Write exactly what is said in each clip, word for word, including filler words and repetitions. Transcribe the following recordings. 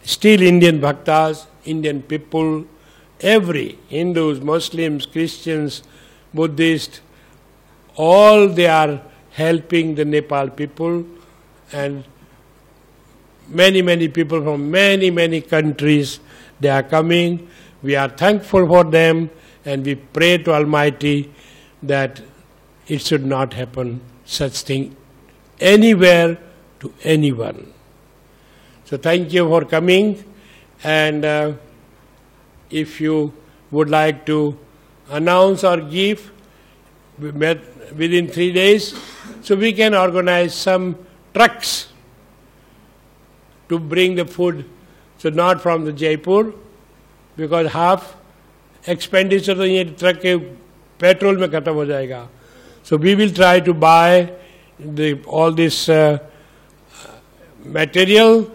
Still Indian bhaktas, Indian people, every Hindus, Muslims, Christians, Buddhists, all they are helping the Nepal people, and many, many people from many, many countries, they are coming. We are thankful for them, and we pray to Almighty that it should not happen such thing anywhere to anyone. So thank you for coming, and uh, if you would like to announce or give, we met within three days, so we can organize some trucks to bring the food, so not from the Jaipur, because half expenditure तो ये truck के petrol में खत्म हो जाएगा. So we will try to buy the, all this uh, material.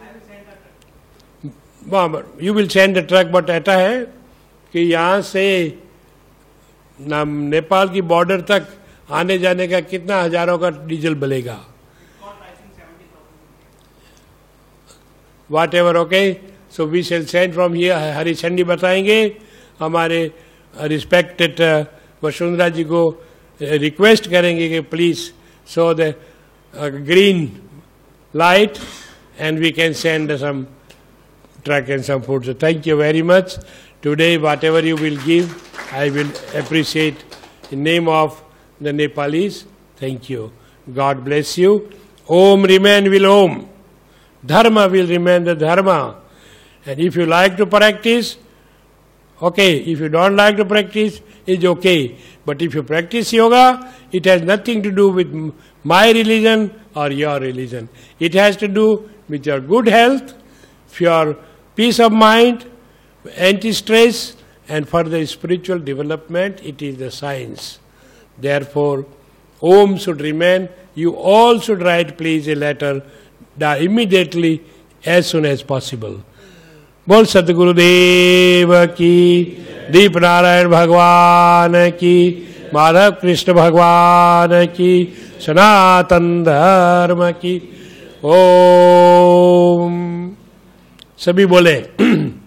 You will send the truck, but ऐसा है कि यहाँ से नेपाल की बॉर्डर तक आने जाने का कितना हजारों का diesel बलेगा. Whatever, okay. So we shall send from here. हरिचंडी बताएंगे. हमारे रिस्पेक्टेड वसुंधरा जी को रिक्वेस्ट करेंगे कि please show the green light and we can send some truck and some food. So thank you very much. Today, whatever you will give, I will appreciate in name of the Nepalese. Thank you. God bless you. Om remain will Om. Dharma will remain the Dharma. And if you like to practice, okay. If you don't like to practice, it's okay. But if you practice yoga, it has nothing to do with my religion or your religion. It has to do with your good health, your peace of mind, anti-stress, and further spiritual development. It is the science. Therefore, Om should remain. You all should write, please, a letter immediately, as soon as possible. बोल सतगुरुदेव की, दीप नारायण भगवान की, माधव कृष्ण भगवान की, सनातन धर्म की. ओम. सभी बोले.